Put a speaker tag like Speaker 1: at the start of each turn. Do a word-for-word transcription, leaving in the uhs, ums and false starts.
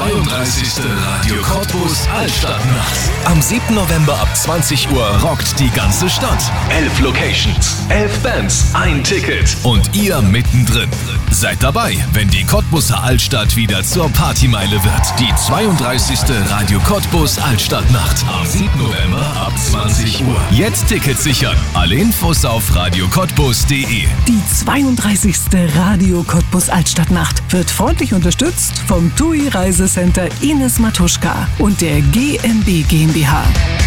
Speaker 1: zweiunddreißigste Radio Cottbus Altstadtnacht. Am siebten November ab zwanzig Uhr rockt die ganze Stadt. Elf Locations, elf Bands, ein Ticket und ihr mittendrin. Seid dabei, wenn die Cottbuser Altstadt wieder zur Partymeile wird. Die zweiunddreißigste Radio Cottbus Altstadtnacht am siebten November ab zwanzig Uhr. Jetzt Tickets sichern. Alle Infos auf radio cottbus punkt de.
Speaker 2: Die zweiunddreißigste Radio Cottbus Altstadtnacht wird freundlich unterstützt vom T U I Reisecenter Ines Matuschka und der G M B GmbH.